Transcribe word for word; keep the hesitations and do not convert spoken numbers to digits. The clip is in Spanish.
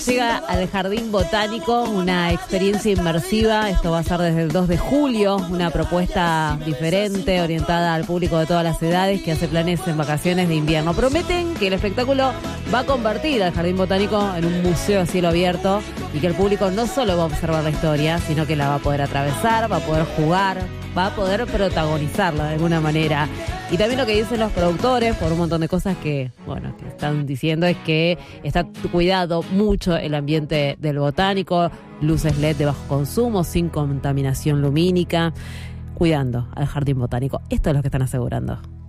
Llega al Jardín Botánico una experiencia inmersiva. Esto va a ser desde el dos de julio, una propuesta diferente, orientada al público de todas las edades que hace planes en vacaciones de invierno. Prometen que el espectáculo va a convertir al Jardín Botánico en un museo a cielo abierto y que el público no solo va a observar la historia, sino que la va a poder atravesar, va a poder jugar, va a poder protagonizarla de alguna manera. Y también lo que dicen los productores, por un montón de cosas que, bueno, que están diciendo, es que está cuidado mucho el ambiente del botánico, luces L E D de bajo consumo, sin contaminación lumínica, cuidando al Jardín Botánico. Esto es lo que están asegurando.